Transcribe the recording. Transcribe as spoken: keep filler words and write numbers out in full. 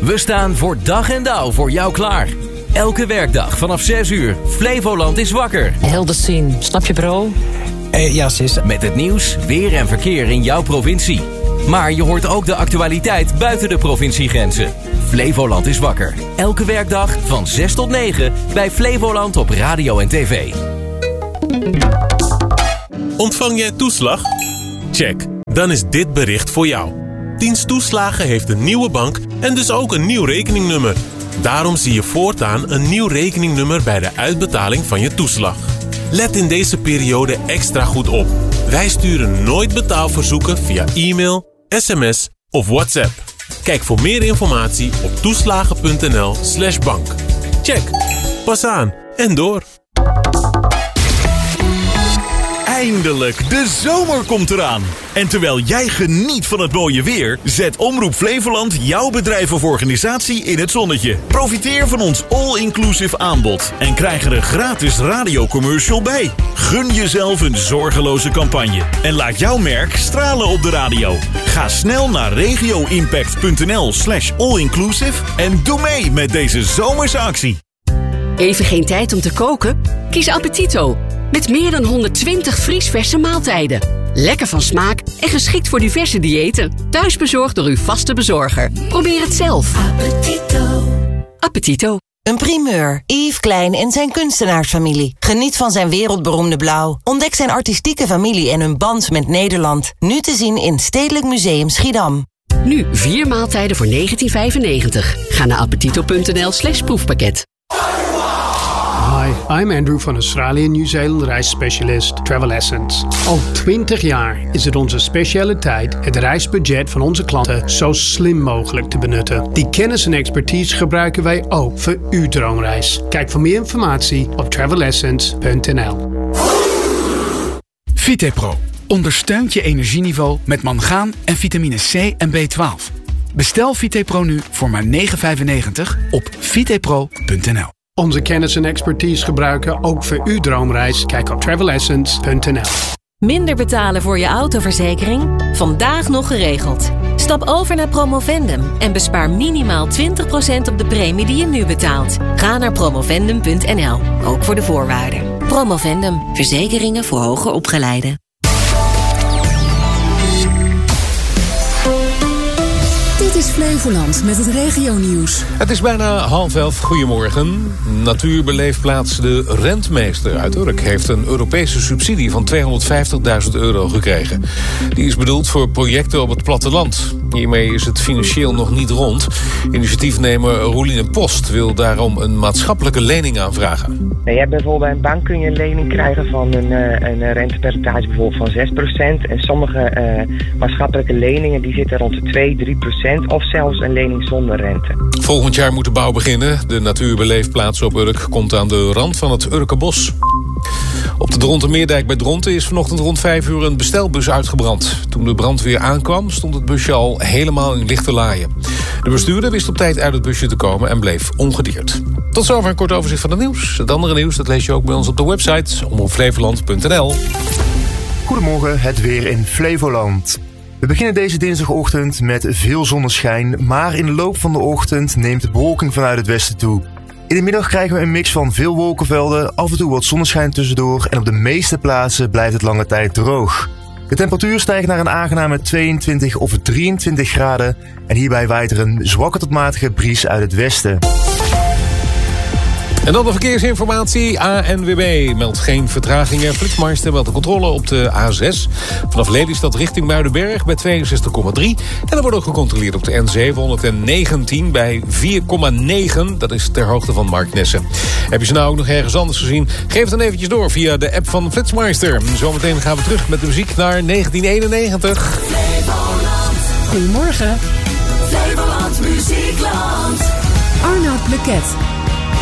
We staan voor dag en dauw voor jou klaar. Elke werkdag vanaf zes uur. Flevoland is wakker. Helder zien. Snap je, bro? Uh, ja, sis. Met het nieuws, weer en verkeer in jouw provincie. Maar je hoort ook de actualiteit buiten de provinciegrenzen. Flevoland is wakker. Elke werkdag van zes tot negen bij Flevoland op radio en tv. Ontvang jij toeslag? Check. Dan is dit bericht voor jou. Dienst Toeslagen heeft een nieuwe bank en dus ook een nieuw rekeningnummer. Daarom zie je voortaan een nieuw rekeningnummer bij de uitbetaling van je toeslag. Let in deze periode extra goed op. Wij sturen nooit betaalverzoeken via e-mail, sms of WhatsApp. Kijk voor meer informatie op toeslagen.nl slash bank. Check. Pas aan en door. Eindelijk, de zomer komt eraan. En terwijl jij geniet van het mooie weer, zet Omroep Flevoland jouw bedrijf of organisatie in het zonnetje. Profiteer van ons all-inclusive aanbod en krijg er een gratis radiocommercial bij. Gun jezelf een zorgeloze campagne en laat jouw merk stralen op de radio. Ga snel naar regioimpact.nl slash allinclusive en doe mee met deze zomerse actie. Even geen tijd om te koken? Kies Appetito. Met meer dan honderdtwintig vriesverse maaltijden. Lekker van smaak en geschikt voor diverse diëten. Thuisbezorgd door uw vaste bezorger. Probeer het zelf. Appetito. Appetito. Een primeur. Yves Klein en zijn kunstenaarsfamilie. Geniet van zijn wereldberoemde blauw. Ontdek zijn artistieke familie en hun band met Nederland. Nu te zien in Stedelijk Museum Schiedam. Nu vier maaltijden voor negentien vijfennegentig. Ga naar appetito.nl slash proefpakket. Hi, I'm Andrew van Australian New Zealand reisspecialist Travel Essence. Al twintig jaar is het onze specialiteit het reisbudget van onze klanten zo slim mogelijk te benutten. Die kennis en expertise gebruiken wij ook voor uw droomreis. Kijk voor meer informatie op travel essence punt n l. Vitepro ondersteunt je energieniveau met mangaan en vitamine C en B twaalf. Bestel Vitepro nu voor maar negen vijfennegentig op vitepro punt n l. Onze kennis en expertise gebruiken ook voor uw droomreis. Kijk op travel essence punt n l. Minder betalen voor je autoverzekering? Vandaag nog geregeld. Stap over naar Promovendum en bespaar minimaal twintig procent op de premie die je nu betaalt. Ga naar promovendum punt n l, ook voor de voorwaarden. Promovendum, verzekeringen voor hoger opgeleiden. Dit is Flevoland met het regionieuws. Het is bijna half elf. Goedemorgen. Natuurbeleefplaats De Rentmeester uit Urk heeft een Europese subsidie van tweehonderdvijftigduizend euro gekregen. Die is bedoeld voor projecten op het platteland. Hiermee is het financieel nog niet rond. Initiatiefnemer Roeline Post wil daarom een maatschappelijke lening aanvragen. Je hebt bijvoorbeeld bij een bank kun je een lening krijgen van een, een rentepercentage bijvoorbeeld van zes procent. En sommige uh, maatschappelijke leningen die zitten rond de twee, drie procent. Of zelfs een lening zonder rente. Volgend jaar moet de bouw beginnen. De natuurbeleefplaats op Urk komt aan de rand van het Urkenbos. Op de Drontenmeerdijk bij Dronten is vanochtend rond vijf uur een bestelbus uitgebrand. Toen de brandweer aankwam stond het busje al helemaal in lichte laaien. De bestuurder wist op tijd uit het busje te komen en bleef ongedeerd. Tot zover een kort overzicht van het nieuws. Het andere nieuws dat lees je ook bij ons op de website omroep flevoland punt n l. Goedemorgen, het weer in Flevoland. We beginnen deze dinsdagochtend met veel zonneschijn, maar in de loop van de ochtend neemt de bewolking vanuit het westen toe. In de middag krijgen we een mix van veel wolkenvelden, af en toe wat zonneschijn tussendoor en op de meeste plaatsen blijft het lange tijd droog. De temperatuur stijgt naar een aangename tweeëntwintig of drieëntwintig graden en hierbij waait er een zwakke tot matige bries uit het westen. En dan de verkeersinformatie. A N W B meldt geen vertragingen. Flitsmeister meldt de controle op de A zes. Vanaf Lelystad richting Muidenberg bij tweeënzestig komma drie. En er wordt ook gecontroleerd op de N zevenhonderdnegentien bij vier komma negen. Dat is ter hoogte van Marknessen. Heb je ze nou ook nog ergens anders gezien? Geef het dan eventjes door via de app van Flitsmeister. Zometeen gaan we terug met de muziek naar negentien eenennegentig. Flevoland. Goedemorgen. Flevoland Muziekland. Arnoud Pleket.